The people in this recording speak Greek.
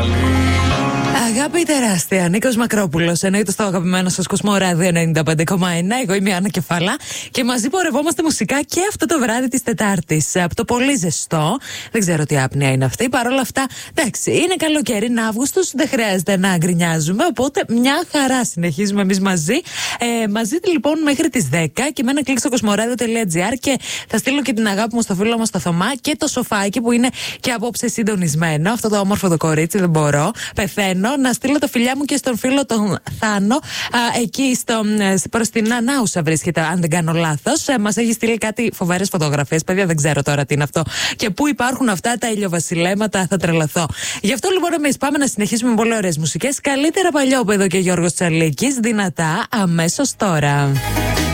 πάλι. Αγάπη τεράστια, Νίκος Μακρόπουλος. Εννοείται στο αγαπημένο σας Κοσμοράδιο 95,1. Εγώ είμαι η Άννα Κεφάλα και μαζί πορευόμαστε μουσικά και αυτό το βράδυ της Τετάρτης. Από το πολύ ζεστό. Δεν ξέρω τι άπνοια είναι αυτή. Παρ' όλα αυτά, εντάξει, είναι καλοκαίρι, είναι Αύγουστος, δεν χρειάζεται να γκρινιάζουμε. Οπότε μια χαρά συνεχίζουμε εμείς μαζί. Μαζί λοιπόν μέχρι τις 10 και με ένα κλικ στο κοσμοράδιο.gr και θα στείλω και την αγάπη μου στο φίλο μας το Θωμά και το Σοφάκι που είναι και απόψε συντονισμένο. Αυτό το όμορφο το κορίτσι, δεν μπορώ. Πεθαίνω. Να στείλω τα φιλιά μου και στον φίλο τον Θάνο. Εκεί προς την Ανάουσα βρίσκεται, αν δεν κάνω λάθος. Μας έχει στείλει κάτι φοβερές φωτογραφίες. Παιδιά, δεν ξέρω τώρα τι είναι αυτό. Και πού υπάρχουν αυτά τα ηλιοβασιλέματα, θα τρελαθώ. Γι' αυτό λοιπόν εμείς πάμε να συνεχίσουμε με πολύ ωραίες μουσικές. Καλύτερα Παλιόπαιδο και Γιώργος Τσαλίκης. Δυνατά αμέσως τώρα.